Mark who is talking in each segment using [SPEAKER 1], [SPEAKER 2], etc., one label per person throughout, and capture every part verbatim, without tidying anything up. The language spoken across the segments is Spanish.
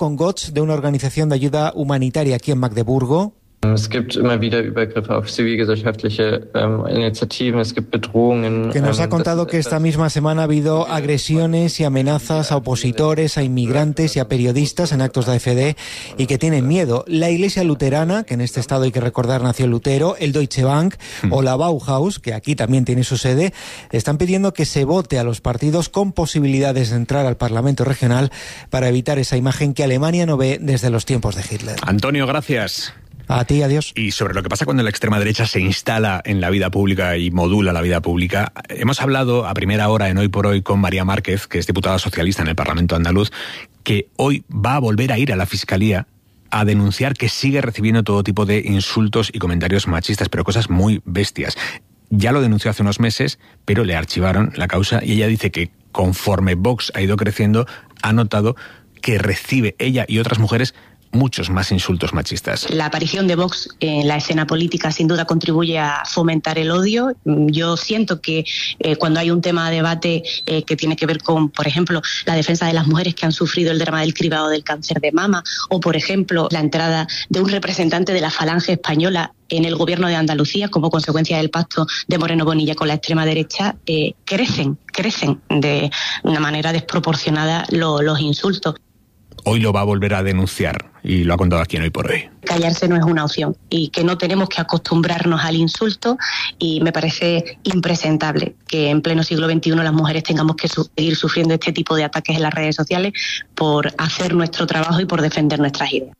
[SPEAKER 1] con Götz, de una organización de ayuda humanitaria aquí en Magdeburgo.
[SPEAKER 2] Es gibt immer wieder Übergriffe auf zivilgesellschaftliche ähm, Initiativen, es gibt Bedrohungen.
[SPEAKER 1] Que nos ha contado que esta misma semana ha habido agresiones y amenazas a opositores, a inmigrantes y a periodistas en actos de A F D y que tienen miedo. La Iglesia Luterana, que en este estado hay que recordar nació Lutero, el Deutsche Bank mm. o la Bauhaus, que aquí también tiene su sede, están pidiendo que se vote a los partidos con posibilidades de entrar al Parlamento regional para evitar esa imagen que Alemania no ve desde los tiempos de Hitler.
[SPEAKER 3] Antonio, gracias.
[SPEAKER 1] A ti, adiós.
[SPEAKER 3] Y sobre lo que pasa cuando la extrema derecha se instala en la vida pública y modula la vida pública, hemos hablado a primera hora en Hoy por Hoy con María Márquez, que es diputada socialista en el Parlamento andaluz, que hoy va a volver a ir a la Fiscalía a denunciar que sigue recibiendo todo tipo de insultos y comentarios machistas, pero cosas muy bestias. Ya lo denunció hace unos meses, pero le archivaron la causa y ella dice que conforme Vox ha ido creciendo, ha notado que recibe ella y otras mujeres muchos más insultos machistas.
[SPEAKER 4] La aparición de Vox en la escena política sin duda contribuye a fomentar el odio. Yo siento que eh, cuando hay un tema de debate eh, que tiene que ver con, por ejemplo, la defensa de las mujeres que han sufrido el drama del cribado del cáncer de mama, o por ejemplo, la entrada de un representante de la Falange española en el gobierno de Andalucía como consecuencia del pacto de Moreno Bonilla con la extrema derecha, eh, crecen, crecen de una manera desproporcionada lo, los insultos.
[SPEAKER 3] Hoy lo va a volver a denunciar y lo ha contado aquí en Hoy por Hoy.
[SPEAKER 4] Callarse no es una opción y que no tenemos que acostumbrarnos al insulto, y me parece impresentable que en pleno siglo veintiuno las mujeres tengamos que seguir sufriendo este tipo de ataques en las redes sociales por hacer nuestro trabajo y por defender nuestras ideas.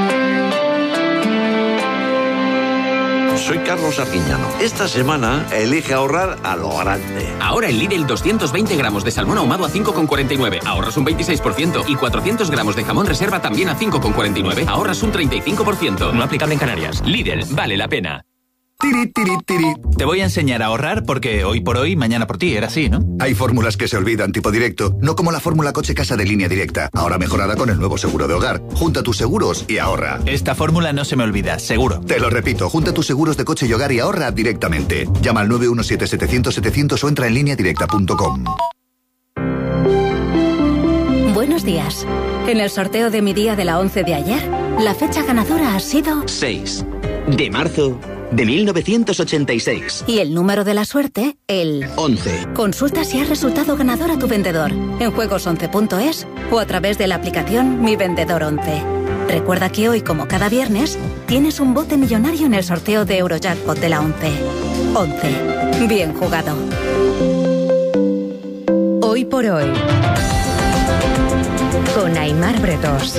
[SPEAKER 5] Soy Carlos Arguiñano. Esta semana elige ahorrar a lo grande.
[SPEAKER 6] Ahora en Lidl doscientos veinte gramos de salmón ahumado a cinco con cuarenta y nueve. Ahorras un veintiséis por ciento. Y cuatrocientos gramos de jamón reserva también a cinco con cuarenta y nueve. Ahorras un treinta y cinco por ciento. No aplicable en Canarias. Lidl, vale la pena.
[SPEAKER 7] Tiri, tiri, tiri. Te voy a enseñar a ahorrar porque hoy por hoy, mañana por ti, era así, ¿no?
[SPEAKER 8] Hay fórmulas que se olvidan, tipo directo, no como la fórmula coche casa de Línea Directa, ahora mejorada con el nuevo seguro de hogar. Junta tus seguros y ahorra.
[SPEAKER 7] Esta fórmula no se me olvida, seguro.
[SPEAKER 8] Te lo repito, junta tus seguros de coche y hogar y ahorra directamente. Llama al nueve uno siete setecientos setecientos o entra en línea directa punto com.
[SPEAKER 9] Buenos días. En el sorteo de mi día de la once de ayer, la fecha ganadora ha sido
[SPEAKER 10] seis de marzo de mil novecientos ochenta y seis.
[SPEAKER 9] Y el número de la suerte, el
[SPEAKER 10] once.
[SPEAKER 9] Consulta si has resultado ganador a tu vendedor en juegos once punto es o a través de la aplicación Mi Vendedor once. Recuerda que hoy, como cada viernes, tienes un bote millonario en el sorteo de Eurojackpot de la once. once. Bien jugado.
[SPEAKER 11] Hoy por Hoy, con Aimar Bretos.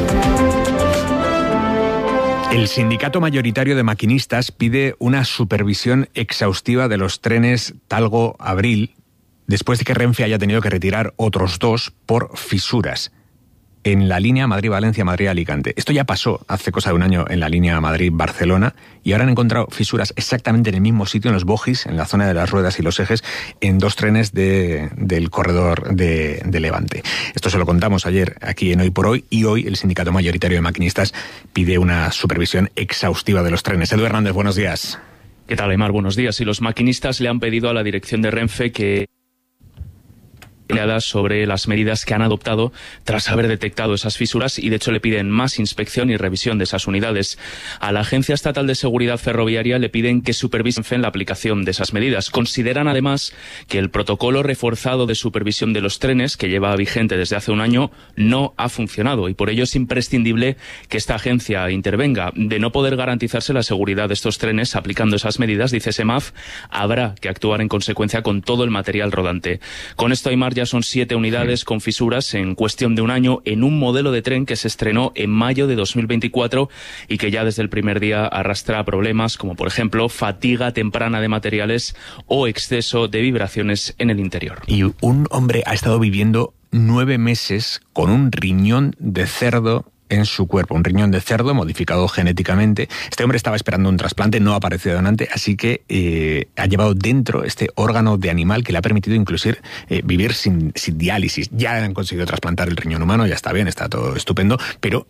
[SPEAKER 3] El sindicato mayoritario de maquinistas pide una supervisión exhaustiva de los trenes Talgo-Abril después de que Renfe haya tenido que retirar otros dos por fisuras en la línea Madrid-Valencia, Madrid-Alicante. Esto ya pasó hace cosa de un año en la línea Madrid-Barcelona y ahora han encontrado fisuras exactamente en el mismo sitio, en los bogies, en la zona de las ruedas y los ejes, en dos trenes de, del corredor de, de Levante. Esto se lo contamos ayer aquí en Hoy por Hoy y hoy el sindicato mayoritario de maquinistas pide una supervisión exhaustiva de los trenes. Edu Hernández, buenos días.
[SPEAKER 12] ¿Qué tal, Aymar? Buenos días. Y los maquinistas le han pedido a la dirección de Renfe que sobre las medidas que han adoptado tras haber detectado esas fisuras y de hecho le piden más inspección y revisión de esas unidades. A la Agencia Estatal de Seguridad Ferroviaria le piden que supervisen la aplicación de esas medidas. Consideran además que el protocolo reforzado de supervisión de los trenes, que lleva vigente desde hace un año, no ha funcionado y por ello es imprescindible que esta agencia intervenga. De no poder garantizarse la seguridad de estos trenes aplicando esas medidas, dice SEMAF, habrá que actuar en consecuencia con todo el material rodante. Con esto, Aymar, ya son siete unidades con fisuras en cuestión de un año en un modelo de tren que se estrenó en mayo de dos mil veinticuatro y que ya desde el primer día arrastra problemas como, por ejemplo, fatiga temprana de materiales o exceso de vibraciones en el interior.
[SPEAKER 3] Y un hombre ha estado viviendo nueve meses con un riñón de cerdo en su cuerpo, un riñón de cerdo modificado genéticamente. Este hombre estaba esperando un trasplante, no ha aparecido donante, así que eh, ha llevado dentro este órgano de animal que le ha permitido incluso eh, vivir sin, sin diálisis. Ya han conseguido trasplantar el riñón humano, ya está bien, está todo estupendo, pero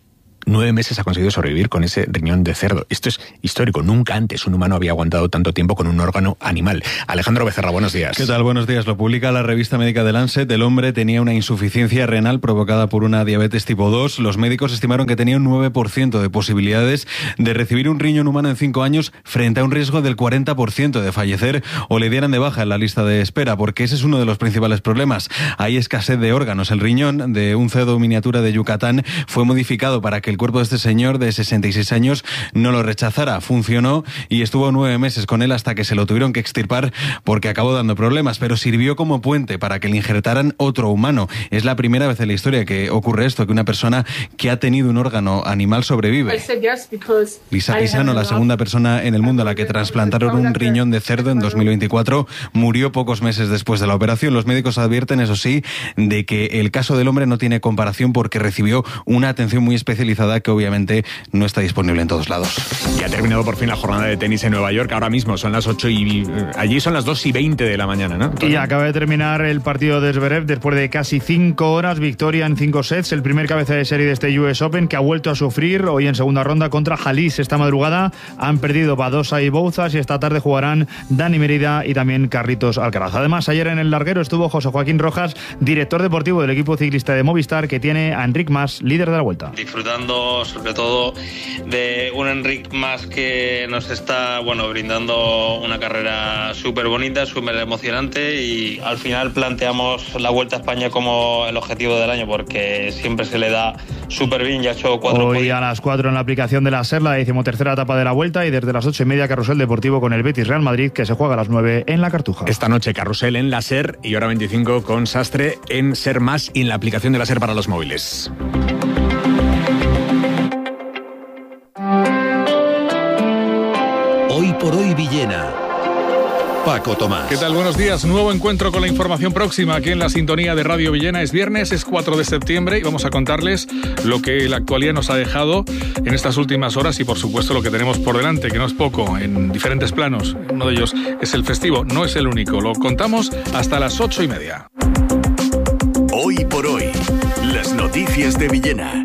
[SPEAKER 3] Nueve meses ha conseguido sobrevivir con ese riñón de cerdo. Esto es histórico. Nunca antes un humano había aguantado tanto tiempo con un órgano animal. Alejandro Becerra, buenos días.
[SPEAKER 13] ¿Qué tal? Buenos días. Lo publica la revista médica The Lancet. El hombre tenía una insuficiencia renal provocada por una diabetes tipo dos. Los médicos estimaron que tenía un nueve por ciento de posibilidades de recibir un riñón humano en cinco años frente a un riesgo del cuarenta por ciento de fallecer o le dieran de baja en la lista de espera, porque ese es uno de los principales problemas. Hay escasez de órganos. El riñón de un cerdo miniatura de Yucatán fue modificado para que el cuerpo de este señor de sesenta y seis años no lo rechazara. Funcionó y estuvo nueve meses con él hasta que se lo tuvieron que extirpar porque acabó dando problemas, pero sirvió como puente para que le injertaran otro humano. Es la primera vez en la historia que ocurre esto, que una persona que ha tenido un órgano animal sobrevive. Lisa Pisano, la segunda persona en el mundo a la que trasplantaron un riñón de cerdo en dos mil veinticuatro, murió pocos meses después de la operación. Los médicos advierten, eso sí, de que el caso del hombre no tiene comparación porque recibió una atención muy especializada que obviamente no está disponible en todos lados.
[SPEAKER 3] Y ha terminado por fin la jornada de tenis en Nueva York. Ahora mismo son las ocho y... allí son las dos y veinte de la mañana, ¿no?
[SPEAKER 14] Y acaba de terminar el partido de Zverev después de casi cinco horas. Victoria en cinco sets. El primer cabeza de serie de este U S Open, que ha vuelto a sufrir hoy en segunda ronda contra Jalís. Esta madrugada han perdido Badosa y Bouzas y esta tarde jugarán Dani Merida y también Carlitos Alcaraz. Además, ayer en el larguero estuvo José Joaquín Rojas, director deportivo del equipo ciclista de Movistar, que tiene a Enric Mas, líder de la Vuelta.
[SPEAKER 15] Disfrutando sobre todo de un Enric Mas que nos está, bueno, brindando una carrera súper bonita, súper emocionante, y al final planteamos la Vuelta a España como el objetivo del año porque siempre se le da súper bien. Ya ha hecho cuatro.
[SPEAKER 14] Hoy a las cuatro en la aplicación de la SER, la decimotercera etapa de la Vuelta, y desde las ocho y media carrusel deportivo con el Betis Real Madrid, que se juega a las nueve en la Cartuja.
[SPEAKER 3] Esta noche carrusel en la SER y hora veinticinco con Sastre en SER Más y en la aplicación de la SER para los móviles.
[SPEAKER 16] Hoy por hoy Villena. Paco Tomás.
[SPEAKER 17] ¿Qué tal? Buenos días. Nuevo encuentro con la información próxima aquí en la sintonía de Radio Villena. Es viernes, es cuatro de septiembre y vamos a contarles lo que la actualidad nos ha dejado en estas últimas horas y por supuesto lo que tenemos por delante, que no es poco, en diferentes planos. Uno de ellos es el festivo, no es el único. Lo contamos hasta las ocho y media.
[SPEAKER 16] Hoy por hoy, las noticias de Villena.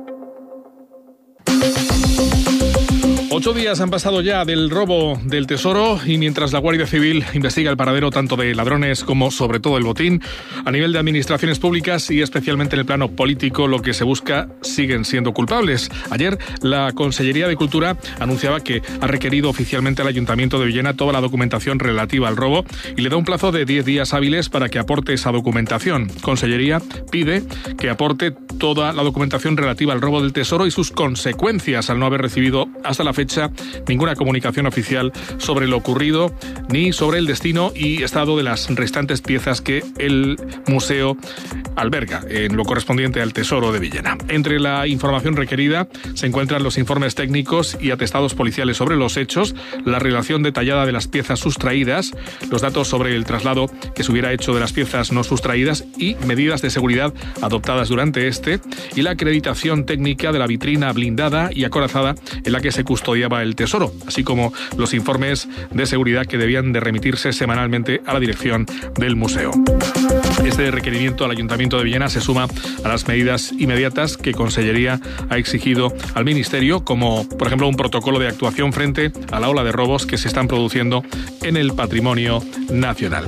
[SPEAKER 17] Ocho días han pasado ya del robo del tesoro y mientras la Guardia Civil investiga el paradero tanto de ladrones como sobre todo el botín, a nivel de administraciones públicas y especialmente en el plano político lo que se busca siguen siendo culpables. Ayer la Consellería de Cultura anunciaba que ha requerido oficialmente al Ayuntamiento de Villena toda la documentación relativa al robo y le da un plazo de diez días hábiles para que aporte esa documentación. Consellería pide que aporte toda la documentación relativa al robo del tesoro y sus consecuencias al no haber recibido hasta la fecha ninguna comunicación oficial sobre lo ocurrido ni sobre el destino y estado de las restantes piezas que el museo alberga en lo correspondiente al Tesoro de Villena. Entre la información requerida se encuentran los informes técnicos y atestados policiales sobre los hechos, la relación detallada de las piezas sustraídas, los datos sobre el traslado que se hubiera hecho de las piezas no sustraídas y medidas de seguridad adoptadas durante este, y la acreditación técnica de la vitrina blindada y acorazada en la que se custodiaba el tesoro, así como los informes de seguridad que debían de remitirse semanalmente a la dirección del museo. Este requerimiento al Ayuntamiento de Villena se suma a las medidas inmediatas que Consellería ha exigido al Ministerio, como por ejemplo un protocolo de actuación frente a la ola de robos que se están produciendo en el patrimonio nacional.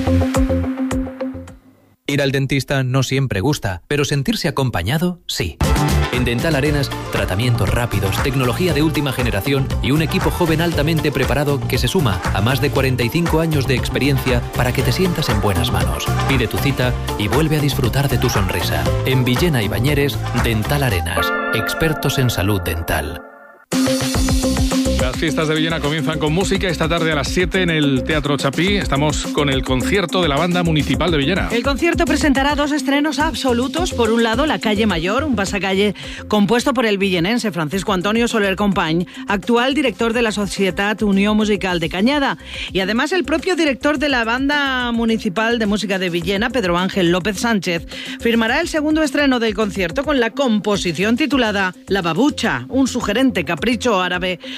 [SPEAKER 18] Ir al dentista no siempre gusta, pero sentirse acompañado, sí. En Dental Arenas, tratamientos rápidos, tecnología de última generación y un equipo joven altamente preparado que se suma a más de cuarenta y cinco años de experiencia para que te sientas en buenas manos. Pide tu cita y vuelve a disfrutar de tu sonrisa. En Villena y Bañeres, Dental Arenas, expertos en salud dental.
[SPEAKER 17] Las fiestas de Villena comienzan con música. Esta tarde a las siete en el Teatro Chapí estamos con el concierto de la Banda Municipal de Villena.
[SPEAKER 19] El concierto presentará dos estrenos absolutos. Por un lado, La Calle Mayor, un pasacalle compuesto por el villenense Francisco Antonio Soler Company, actual director de la Societat Unió Musical de Cañada. Y además el propio director de la Banda Municipal de Música de Villena, Pedro Ángel López Sánchez, firmará el segundo estreno del concierto con la composición titulada La Babucha, un sugerente capricho árabe en forma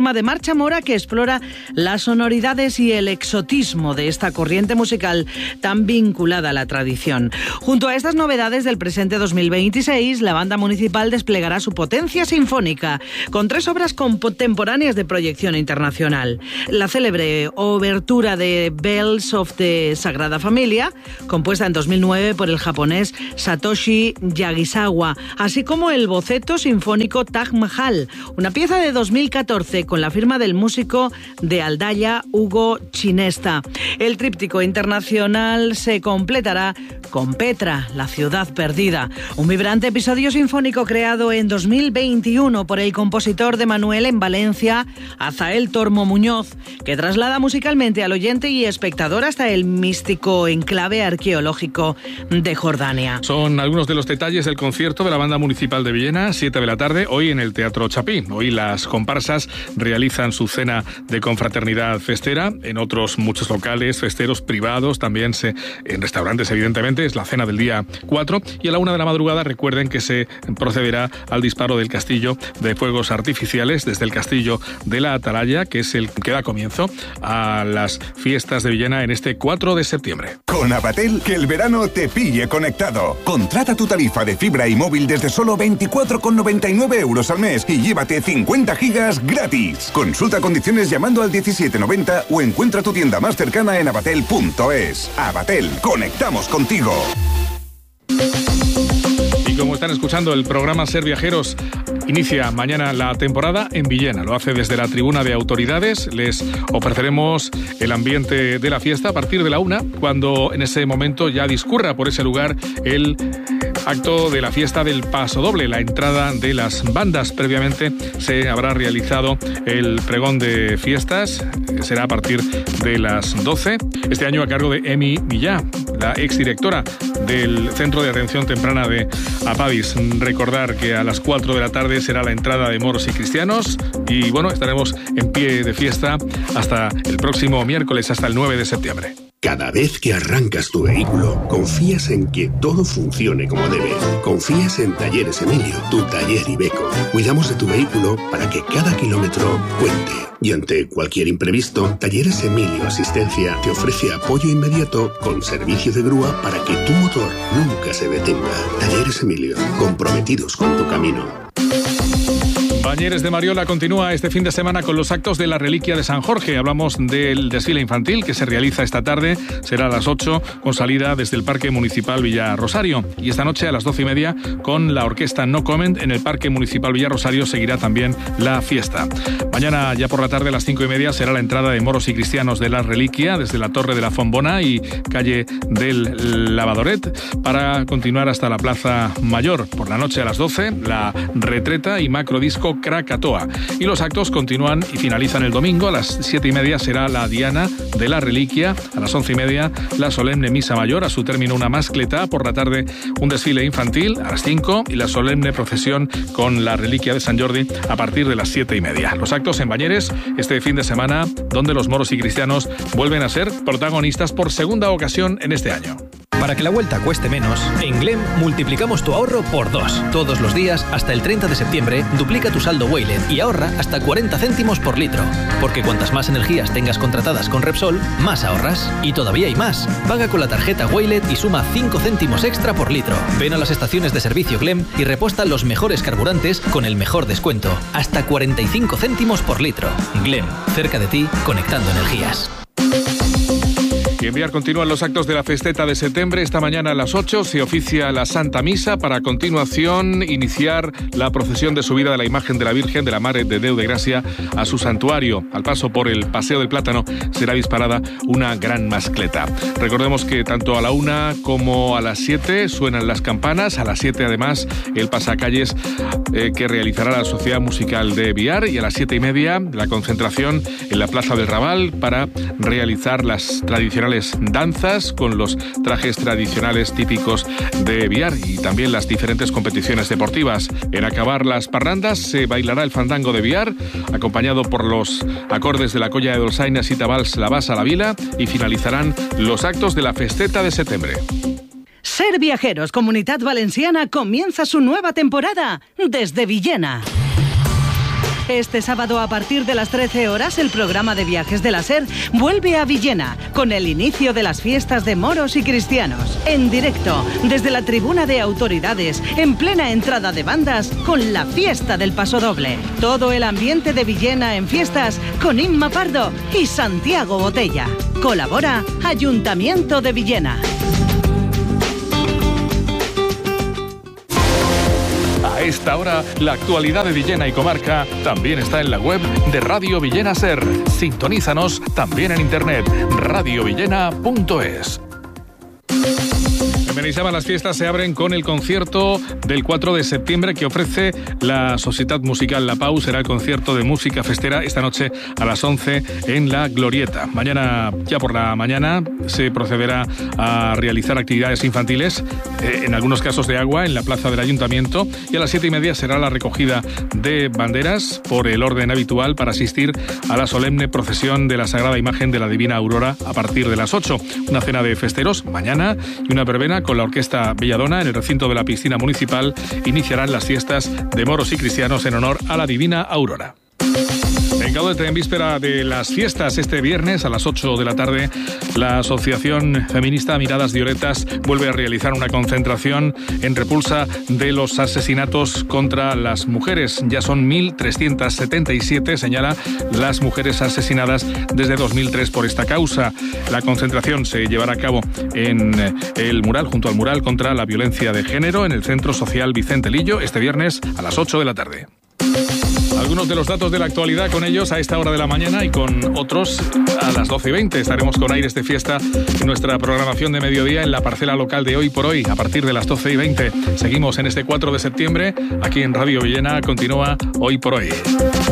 [SPEAKER 19] forma de marcha mora que explora las sonoridades y el exotismo de esta corriente musical tan vinculada a la tradición. Junto a estas novedades del presente dos mil veintiséis, la banda municipal desplegará su potencia sinfónica con tres obras contemporáneas de proyección internacional. La célebre obertura de Bells of the Sagrada Familia, compuesta en dos mil nueve por el japonés Satoshi Yagisawa, así como el boceto sinfónico Taj Mahal, una pieza de dos mil catorce con la firma del músico de Aldaya, Hugo Chinesta. El tríptico internacional se completará con Petra, la ciudad perdida, un vibrante episodio sinfónico creado en dos mil veintiuno por el compositor de Manuel en Valencia, Azael Tormo Muñoz, que traslada musicalmente al oyente y espectador hasta el místico enclave arqueológico de Jordania.
[SPEAKER 17] Son algunos de los detalles del concierto de la Banda Municipal de Villena, siete de la tarde, hoy en el Teatro Chapí. Hoy las comparsas realizan su cena de confraternidad festera, en otros muchos locales festeros privados, también se, en restaurantes evidentemente, es la cena del día cuatro, y a la una de la madrugada recuerden que se procederá al disparo del castillo de fuegos artificiales desde el castillo de la Atalaya, que es el que da comienzo a las fiestas de Villena en este cuatro de septiembre.
[SPEAKER 20] Con Avatel, que el verano te pille conectado. Contrata tu tarifa de fibra y móvil desde solo veinticuatro con noventa y nueve euros al mes y llévate cincuenta gigas gratis. Consulta condiciones llamando al diecisiete noventa o encuentra tu tienda más cercana en avatel punto es. Avatel, conectamos contigo.
[SPEAKER 17] Y como están escuchando, el programa Ser Viajeros inicia mañana la temporada en Villena. Lo hace desde la tribuna de autoridades. Les ofreceremos el ambiente de la fiesta a partir de la una, cuando en ese momento ya discurra por ese lugar el acto de la fiesta del Paso Doble, la entrada de las bandas. Previamente se habrá realizado el pregón de fiestas, será a partir de las doce. Este año a cargo de Emi Millá, la exdirectora del Centro de Atención Temprana de Apavis. Recordar que a las cuatro de la tarde será la entrada de moros y cristianos y bueno, estaremos en pie de fiesta hasta el próximo miércoles, hasta el nueve de septiembre.
[SPEAKER 21] Cada vez que arrancas tu vehículo, confías en que todo funcione como debe. Confías en Talleres Emilio, tu taller Iveco. Cuidamos de tu vehículo para que cada kilómetro cuente. Y ante cualquier imprevisto, Talleres Emilio Asistencia te ofrece apoyo inmediato con servicio de grúa para que tu motor nunca se detenga. Talleres Emilio, comprometidos con tu camino.
[SPEAKER 17] Bañeres de Mariola continúa este fin de semana con los actos de la Reliquia de San Jorge. Hablamos del desfile infantil que se realiza esta tarde. Será a las ocho con salida desde el Parque Municipal Villarrosario. Y esta noche a las doce y media con la orquesta No Comment en el Parque Municipal Villarrosario seguirá también la fiesta. Mañana ya por la tarde a las cinco y media será la entrada de moros y cristianos de la Reliquia desde la Torre de la Fombona y calle del Lavadoret para continuar hasta la Plaza Mayor. Por la noche a las doce la retreta y macrodisco Krakatoa. Y los actos continúan y finalizan el domingo. A las siete y media será la Diana de la Reliquia. A las once y media la solemne Misa Mayor. A su término una mascleta. Por la tarde un desfile infantil a las cinco y la solemne procesión con la Reliquia de San Jordi a partir de las siete y media. Los actos en Bañeres este fin de semana, donde los moros y cristianos vuelven a ser protagonistas por segunda ocasión en este año.
[SPEAKER 18] Para que la vuelta cueste menos, en Glem multiplicamos tu ahorro por dos. Todos los días, hasta el treinta de septiembre, duplica tu saldo Waylet y ahorra hasta cuarenta céntimos por litro. Porque cuantas más energías tengas contratadas con Repsol, más ahorras. Y todavía hay más. Paga con la tarjeta Waylet y suma cinco céntimos extra por litro. Ven a las estaciones de servicio Glem y reposta los mejores carburantes con el mejor descuento. Hasta cuarenta y cinco céntimos por litro. Glem, cerca de ti, conectando energías.
[SPEAKER 17] Y en Biar continúan los actos de la festeta de septiembre. Esta mañana a las ocho se oficia la Santa Misa para a continuación iniciar la procesión de subida de la imagen de la Virgen de la Mare de Déu de Gracia a su santuario. Al paso por el Paseo del Plátano será disparada una gran mascleta. Recordemos que tanto a la una como a las siete suenan las campanas. A las siete además el pasacalles eh, que realizará la Sociedad Musical de Biar, y a las siete y media la concentración en la Plaza del Raval para realizar las tradicionales danzas con los trajes tradicionales típicos de Biar y también las diferentes competiciones deportivas. En acabar las parrandas se bailará el fandango de Biar, acompañado por los acordes de la Colla de Dolçaines y Tabals La Bassa La Vila, y finalizarán los actos de la festeta de septiembre.
[SPEAKER 19] Ser Viajeros Comunitat Valenciana comienza su nueva temporada desde Villena. Este sábado a partir de las trece horas el programa de viajes de la SER vuelve a Villena con el inicio de las fiestas de moros y cristianos. En directo, desde la tribuna de autoridades, en plena entrada de bandas con la fiesta del pasodoble. Todo el ambiente de Villena en fiestas con Inma Pardo y Santiago Botella. Colabora Ayuntamiento de Villena.
[SPEAKER 17] A esta hora, la actualidad de Villena y comarca también está en la web de Radio Villena Ser. Sintonízanos también en internet, radio villena punto es. En Beneixama las fiestas se abren con el concierto del cuatro de septiembre que ofrece la Societat Musical La Pau. Será el concierto de música festera esta noche a las once en la Glorieta. Mañana, ya por la mañana, se procederá a realizar actividades infantiles, eh, en algunos casos de agua, en la plaza del Ayuntamiento, y a las siete y media será la recogida de banderas por el orden habitual para asistir a la solemne procesión de la Sagrada Imagen de la Divina Aurora a partir de las ocho. Una cena de festeros mañana y una verbena con la Orquesta Belladona en el recinto de la piscina municipal. Iniciarán las fiestas de moros y cristianos en honor a la Divina Aurora. En Gaudete, en víspera de las fiestas, este viernes a las ocho de la tarde, la Asociación Feminista Miradas Violetas vuelve a realizar una concentración en repulsa de los asesinatos contra las mujeres. Ya son mil trescientos setenta y siete, señala, las mujeres asesinadas desde dos mil tres por esta causa. La concentración se llevará a cabo en el mural, junto al mural contra la violencia de género, en el Centro Social Vicente Lillo, este viernes a las ocho de la tarde. Algunos de los datos de la actualidad con ellos a esta hora de la mañana y con otros a las doce y veinte. Estaremos con Aires de Fiesta en nuestra programación de mediodía en la parcela local de Hoy por Hoy a partir de las doce y veinte. Seguimos en este cuatro de septiembre. Aquí en Radio Villena continúa Hoy por Hoy.